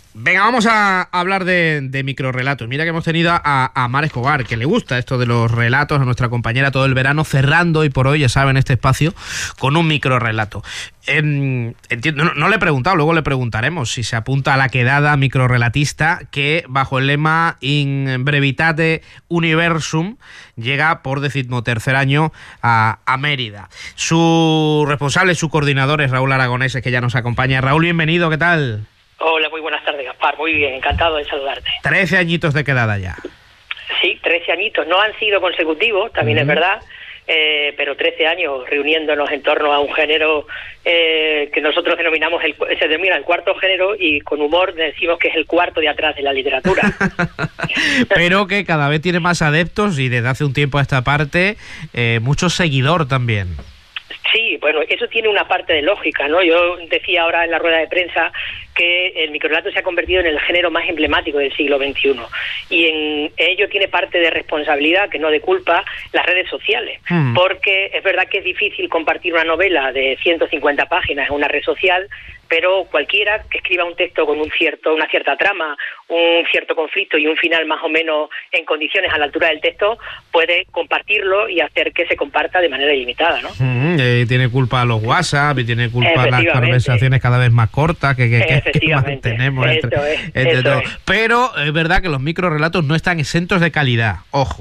Venga, vamos a hablar de microrrelatos. Mira que hemos tenido a Mar Escobar, que le gusta esto de los relatos, a nuestra compañera todo el verano, cerrando hoy por hoy, ya saben, este espacio con un microrrelato. Entiendo, no le he preguntado, luego le preguntaremos si se apunta a la quedada microrrelatista que, bajo el lema In Brevitate Universum, llega por 13º año a Mérida. Su responsable, su coordinador es Raúl Aragonés, que ya nos acompaña. Raúl, bienvenido, ¿qué tal? Hola, muy buenas tardes, Gaspar. Muy bien, encantado de saludarte. 13 añitos de quedada ya. Sí, 13 añitos. No han sido consecutivos, también es verdad, pero 13 años reuniéndonos en torno a un género que nosotros denominamos se denomina el cuarto género, y con humor decimos que es el cuarto de atrás de la literatura. Pero que cada vez tiene más adeptos y desde hace un tiempo a esta parte mucho seguidor también. Sí, bueno, eso tiene una parte de lógica, ¿no? Yo decía ahora en la rueda de prensa que el microrrelato se ha convertido en el género más emblemático del siglo XXI, y en ello tiene parte de responsabilidad, que no de culpa, las redes sociales, porque es verdad que es difícil compartir una novela de 150 páginas en una red social, pero cualquiera que escriba un texto con una cierta trama, un cierto conflicto y un final más o menos en condiciones a la altura del texto, puede compartirlo y hacer que se comparta de manera ilimitada, ¿no? Tiene culpa los WhatsApp y tiene culpa las conversaciones cada vez más cortas que mantenemos entre todos. Pero es verdad que los microrrelatos no están exentos de calidad, ojo.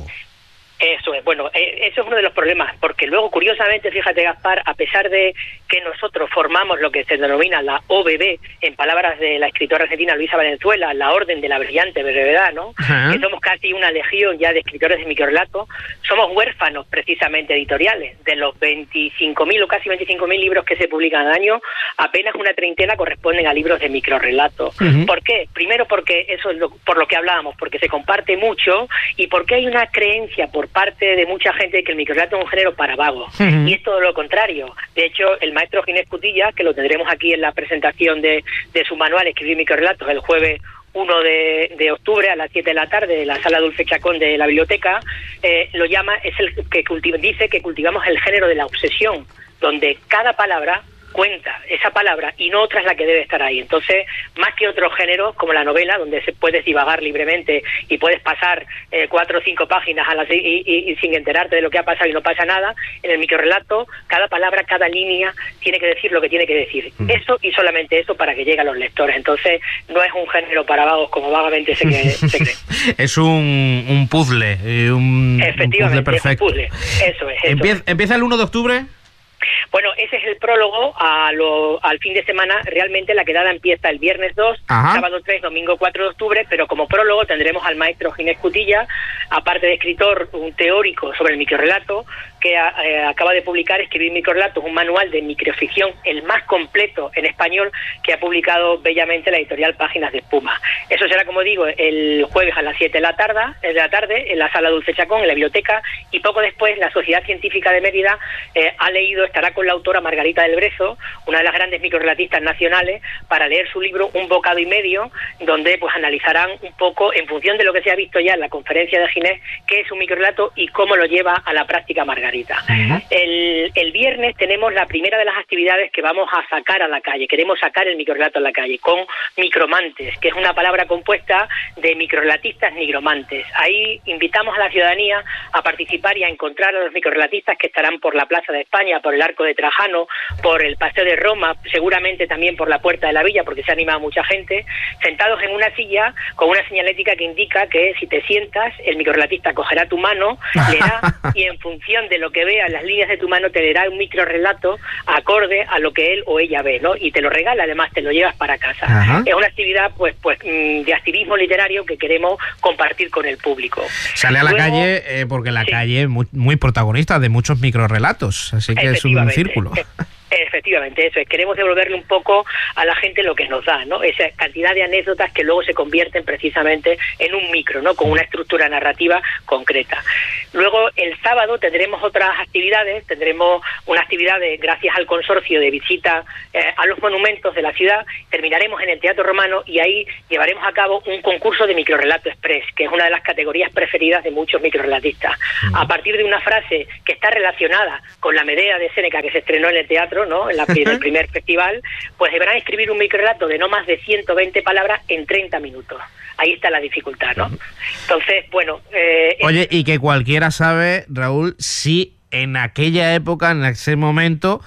Eso es, bueno, eso es uno de los problemas, porque luego, curiosamente, fíjate, Gaspar, a pesar de que nosotros formamos lo que se denomina la OBB, en palabras de la escritora argentina Luisa Valenzuela, la Orden de la Brillante Brevedad, ¿no? Que somos casi una legión ya de escritores de microrrelato, somos huérfanos precisamente editoriales. De los 25.000 o casi 25.000 libros que se publican al año, apenas una treintena corresponden a libros de microrrelato. ¿Por qué? Primero porque eso es por lo que hablábamos, porque se comparte mucho y porque hay una creencia por parte de mucha gente que el microrrelato es un género para vagos, y es todo lo contrario. De hecho, el maestro Ginés Cutilla, que lo tendremos aquí en la presentación de su manual Escribir microrrelatos el jueves 1 de octubre a las 7 de la tarde en la sala Dulce Chacón de la biblioteca, lo llama, es el que dice que cultivamos el género de la obsesión, donde cada palabra cuenta esa palabra y no otra es la que debe estar ahí. Entonces, más que otros géneros como la novela, donde se puedes divagar libremente y puedes pasar 4 o 5 páginas y sin enterarte de lo que ha pasado y no pasa nada, en el microrrelato cada palabra, cada línea tiene que decir lo que tiene que decir. Eso y solamente eso para que llegue a los lectores. Entonces, no es un género para vagos como vagamente se cree. Es un puzzle, un puzzle perfecto. Es un puzzle. Eso es. ¿Empieza el 1 de octubre? Bueno, ese es el prólogo al fin de semana. Realmente la quedada empieza el viernes 2, sábado 3, domingo 4 de octubre, pero como prólogo tendremos al maestro Ginés Cutilla, aparte de escritor, un teórico sobre el microrrelato, que acaba de publicar Escribir microrrelatos, un manual de microficción, el más completo en español, que ha publicado bellamente la editorial Páginas de Espuma. Eso será, como digo, el jueves a las 7 de la tarde en la sala Dulce Chacón, en la biblioteca, y poco después la Sociedad Científica de Mérida estará con la autora Margarita del Brezo, una de las grandes microrrelatistas nacionales, para leer su libro Un bocado y medio, donde pues analizarán un poco, en función de lo que se ha visto ya en la conferencia de Ginés, qué es un microrrelato y cómo lo lleva a la práctica Margarita. El viernes tenemos la primera de las actividades que vamos a sacar a la calle. Queremos sacar el microrrelato a la calle con micromantes, que es una palabra compuesta de microrrelatistas nigromantes. Ahí invitamos a la ciudadanía a participar y a encontrar a los microrrelatistas que estarán por la Plaza de España, por el Arco de Trajano, por el Paseo de Roma, seguramente también por la Puerta de la Villa, porque se anima a mucha gente, sentados en una silla con una señalética que indica que si te sientas, el microrrelatista cogerá tu mano, leerá, y en función de lo que vea en las líneas de tu mano te leerá un microrrelato acorde a lo que él o ella ve, ¿no? Y te lo regala, además te lo llevas para casa. Es una actividad pues de activismo literario que queremos compartir con el público. Sale a la calle porque la calle es muy protagonista de muchos microrrelatos, así que es un círculo. Efectivamente, eso es. Queremos devolverle un poco a la gente lo que nos da, ¿no? Esa cantidad de anécdotas que luego se convierten precisamente en un micro, ¿no? Con una estructura narrativa concreta. Luego, el sábado tendremos otras actividades. Tendremos una actividad gracias al consorcio de visita a los monumentos de la ciudad. Terminaremos en el Teatro Romano y ahí llevaremos a cabo un concurso de microrrelato express, que es una de las categorías preferidas de muchos microrrelatistas. A partir de una frase que está relacionada con la Medea de Séneca que se estrenó en el teatro, ¿no? del primer festival, pues deberán escribir un microrelato de no más de 120 palabras en 30 minutos. Ahí está la dificultad, ¿no? Entonces, bueno... Oye, y que cualquiera sabe, Raúl, si en aquella época, en ese momento,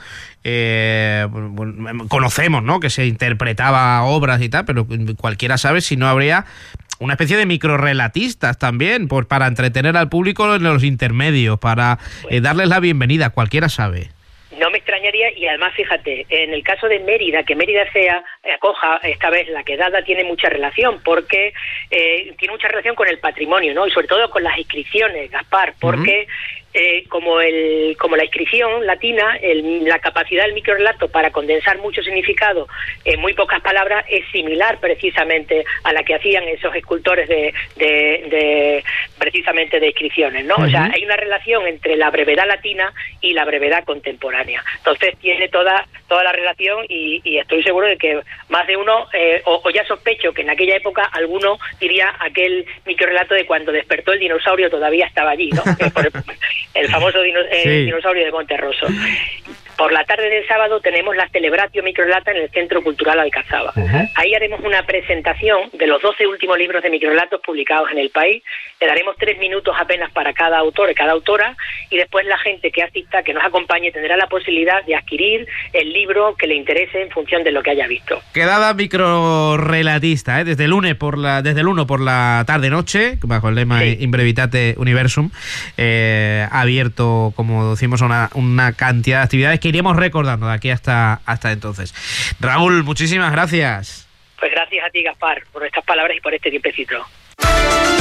conocemos, ¿no?, que se interpretaba obras y tal, pero cualquiera sabe si no habría una especie de microrelatistas también, pues para entretener al público en los intermedios, para darles la bienvenida, cualquiera sabe. No me extrañaría, y además, fíjate, en el caso de Mérida, que Mérida acoja esta vez la quedada, tiene mucha relación, porque tiene mucha relación con el patrimonio, ¿no? Y sobre todo con las inscripciones, Gaspar, porque como la inscripción latina, la capacidad del microrelato para condensar mucho significado en muy pocas palabras es similar precisamente a la que hacían esos escultores precisamente de inscripciones, ¿no? O sea, hay una relación entre la brevedad latina y la brevedad contemporánea. Entonces tiene toda la relación y estoy seguro de que más de uno, o ya sospecho que en aquella época alguno diría aquel microrelato de cuando despertó el dinosaurio todavía estaba allí, ¿no? El famoso dinosaurio de Monterroso. Por la tarde del sábado tenemos la Celebratio Microrelata en el Centro Cultural Alcazaba. Ahí haremos una presentación de los 12 últimos libros de microrelatos publicados en el país. Le daremos 3 minutos apenas para cada autor y cada autora, y después la gente que asista, que nos acompañe, tendrá la posibilidad de adquirir el libro que le interese en función de lo que haya visto. Quedada microrelatista, desde el 1 por la tarde-noche, bajo el lema In Brevitate Universum, abierto, como decimos, una cantidad de actividades que iremos recordando de aquí hasta entonces. Raúl, muchísimas gracias. Pues gracias a ti, Gaspar, por estas palabras y por este tiempecito.